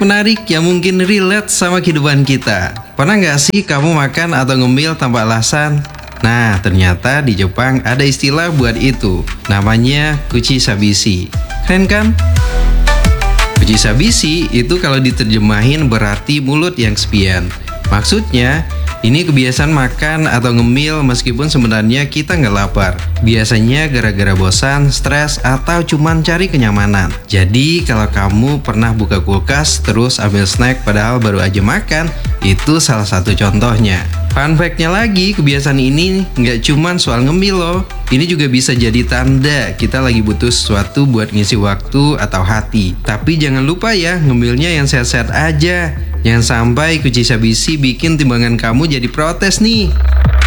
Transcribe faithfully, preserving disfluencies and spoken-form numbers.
menarik yang mungkin relate sama kehidupan kita. Pernah nggak sih kamu makan atau ngemil tanpa alasan? Nah, ternyata di Jepang ada istilah buat itu. Namanya kuchi sabisi. Keren kan? Kuchi sabisi itu kalau diterjemahin berarti mulut yang kesepian. Maksudnya, ini kebiasaan makan atau ngemil meskipun sebenarnya kita nggak lapar. Biasanya gara-gara bosan, stres, atau cuman cari kenyamanan. Jadi kalau kamu pernah buka kulkas terus ambil snack padahal baru aja makan, itu salah satu contohnya. Fun fact-nya lagi, kebiasaan ini nggak cuman soal ngemil loh. Ini juga bisa jadi tanda kita lagi butuh sesuatu buat ngisi waktu atau hati. Tapi jangan lupa ya, ngemilnya yang sehat-sehat aja. Jangan sampai kuchi sabisi bikin timbangan kamu jadi protes nih.